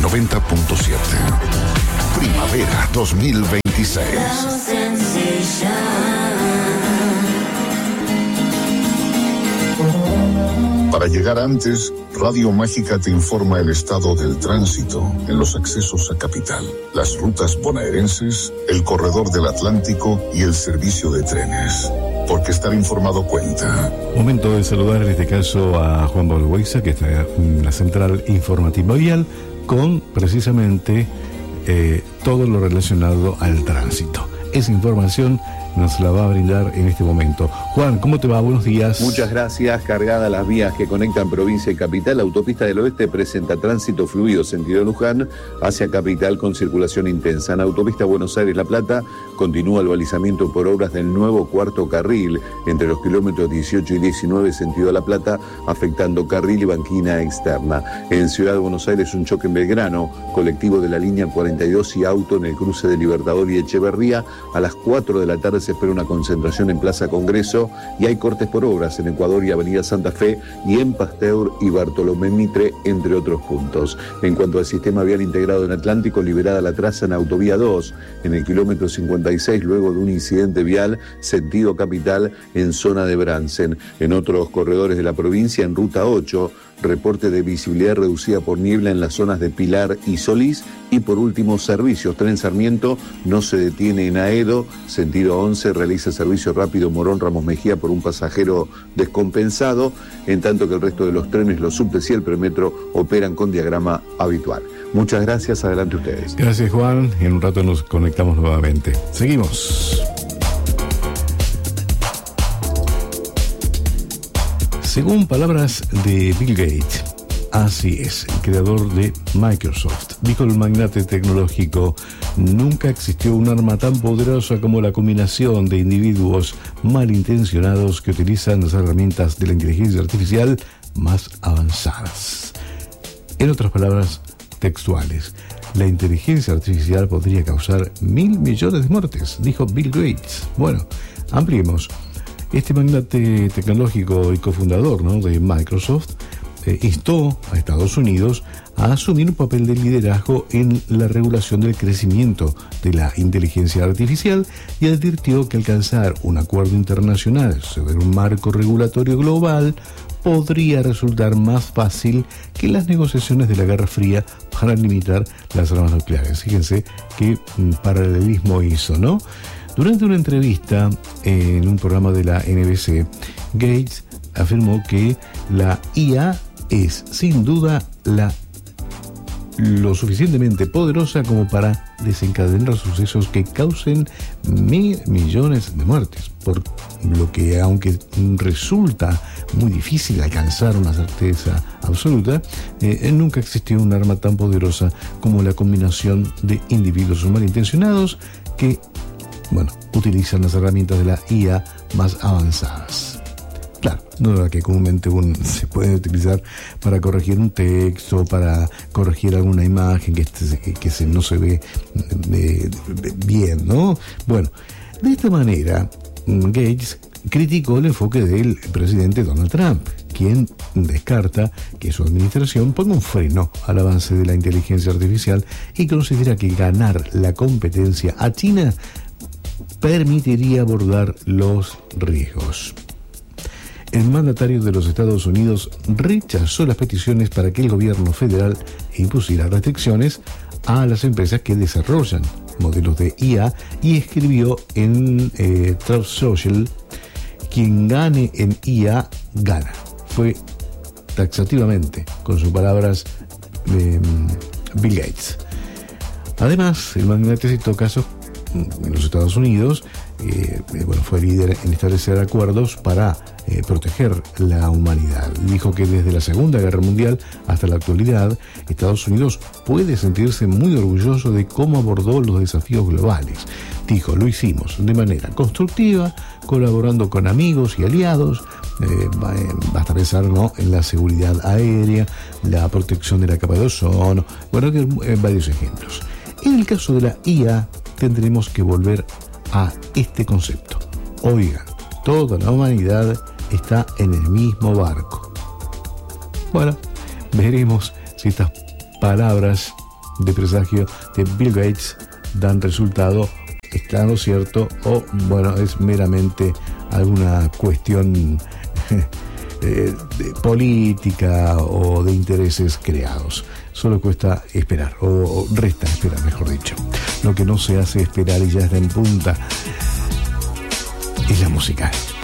90.7. Primavera 2026. Para llegar antes, Radio Mágica te informa el estado del tránsito en los accesos a Capital, las rutas bonaerenses, el corredor del Atlántico y el servicio de trenes. Porque estar informado cuenta. Momento de saludar en este caso a Juan Pablo Huiza, que está en la central informativa vial, con precisamente todo lo relacionado al tránsito. Esa información nos la va a brindar en este momento. Juan, ¿cómo te va? Buenos días. Muchas gracias. Cargadas las vías que conectan provincia y capital. La autopista del oeste presenta tránsito fluido sentido Luján hacia capital con circulación intensa. En autopista Buenos Aires-La Plata continúa el balizamiento por obras del nuevo cuarto carril entre los kilómetros 18 y 19 sentido La Plata, afectando carril y banquina externa. En Ciudad de Buenos Aires un choque en Belgrano, colectivo de la línea 42 y auto en el cruce de Libertador y Echeverría. A las 4 de la tarde se espera una concentración en Plaza Congreso y hay cortes por obras en Ecuador y Avenida Santa Fe y en Pasteur y Bartolomé Mitre, entre otros puntos. En cuanto al sistema vial integrado en Atlántico, liberada la traza en Autovía 2, en el kilómetro 56, luego de un incidente vial sentido capital en zona de Bransen. En otros corredores de la provincia, en Ruta 8, reporte de visibilidad reducida por niebla en las zonas de Pilar y Solís. Y por último, servicios. Tren Sarmiento no se detiene en Aedo, sentido 11, realiza servicio rápido Morón Ramos Mejía por un pasajero descompensado, en tanto que el resto de los trenes, los subtes y el premetro operan con diagrama habitual. Muchas gracias, adelante ustedes. Gracias, Juan. En un rato nos conectamos nuevamente. Seguimos. Según palabras de Bill Gates, así es, el creador de Microsoft, dijo el magnate tecnológico, nunca existió un arma tan poderosa como la combinación de individuos malintencionados que utilizan las herramientas de la inteligencia artificial más avanzadas. En otras palabras textuales, la inteligencia artificial podría causar 1.000 millones de muertes, dijo Bill Gates. Bueno, ampliemos. Este magnate tecnológico y cofundador, ¿no?, de Microsoft instó a Estados Unidos a asumir un papel de liderazgo en la regulación del crecimiento de la inteligencia artificial y advirtió que alcanzar un acuerdo internacional sobre un marco regulatorio global podría resultar más fácil que las negociaciones de la Guerra Fría para limitar las armas nucleares. Fíjense qué paralelismo hizo, ¿no? Durante una entrevista en un programa de la NBC, Gates afirmó que la IA es, sin duda, lo suficientemente poderosa como para desencadenar sucesos que causen 1.000 millones de muertes, por lo que, aunque resulta muy difícil alcanzar una certeza absoluta, nunca existió un arma tan poderosa como la combinación de individuos malintencionados que, utilizan las herramientas de la IA más avanzadas. Claro, no es la que comúnmente se puede utilizar para corregir un texto, para corregir alguna imagen que no se ve bien, ¿no? Bueno, de esta manera, Gates criticó el enfoque del presidente Donald Trump, quien descarta que su administración ponga un freno al avance de la inteligencia artificial y considera que ganar la competencia a China permitiría abordar los riesgos. El mandatario de los Estados Unidos rechazó las peticiones para que el gobierno federal impusiera restricciones a las empresas que desarrollan modelos de IA y escribió en Truth Social: quien gane en IA gana. Fue taxativamente, con sus palabras, Bill Gates. Además, el magnate citó casos en los Estados Unidos, fue líder en establecer acuerdos para proteger la humanidad. Dijo que desde la Segunda Guerra Mundial hasta la actualidad, Estados Unidos puede sentirse muy orgulloso de cómo abordó los desafíos globales. Dijo, lo hicimos de manera constructiva, colaborando con amigos y aliados. Basta pensar, ¿no?, en la seguridad aérea, la protección de la capa de ozono, varios ejemplos. En el caso de la IA, tendremos que volver a este concepto. Oigan, toda la humanidad está en el mismo barco. Bueno, veremos si estas palabras de presagio de Bill Gates dan resultado, está lo cierto, o bueno, es meramente alguna cuestión de política o de intereses creados. Solo cuesta esperar, o resta esperar, mejor dicho. Lo que no se hace esperar y ya está en punta es la música.